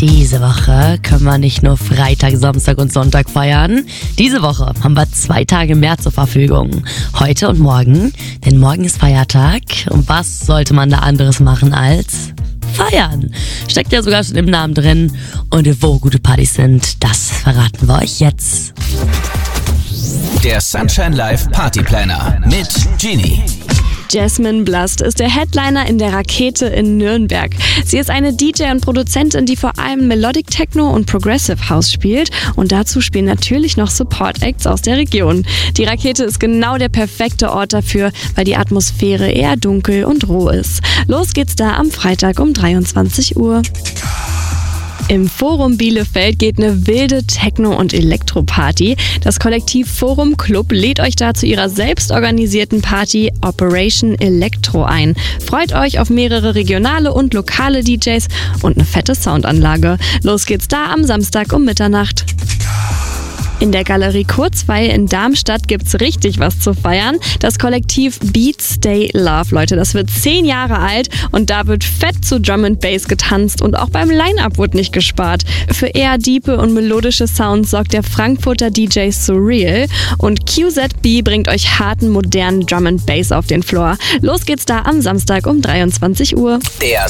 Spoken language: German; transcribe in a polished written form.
Diese Woche können wir nicht nur Freitag, Samstag und Sonntag feiern. Diese Woche haben wir 2 Tage mehr zur Verfügung. Heute und morgen, denn morgen ist Feiertag. Und was sollte man da anderes machen als feiern? Steckt ja sogar schon im Namen drin. Und wo gute Partys sind, das verraten wir euch jetzt. Der Sunshine Live Party Planner mit Genie. Jasmine Blast ist der Headliner in der Rakete in Nürnberg. Sie ist eine DJ und Produzentin, die vor allem Melodic Techno und Progressive House spielt. Und dazu spielen natürlich noch Support Acts aus der Region. Die Rakete ist genau der perfekte Ort dafür, weil die Atmosphäre eher dunkel und roh ist. Los geht's da am Freitag um 23 Uhr. Im Forum Bielefeld geht eine wilde Techno- und Elektro-Party. Das Kollektiv Forum Club lädt euch da zu ihrer selbstorganisierten Party Operation Electro ein. Freut euch auf mehrere regionale und lokale DJs und eine fette Soundanlage. Los geht's da am Samstag um Mitternacht. In der Galerie Kurzweil in Darmstadt gibt's richtig was zu feiern. Das Kollektiv Beat Stay Love, Leute, das wird 10 Jahre alt und da wird fett zu Drum and Bass getanzt und auch beim Line-Up wurde nicht gespart. Für eher diepe und melodische Sounds sorgt der Frankfurter DJ Surreal und QZB bringt euch harten, modernen Drum and Bass auf den Floor. Los geht's da am Samstag um 23 Uhr. Der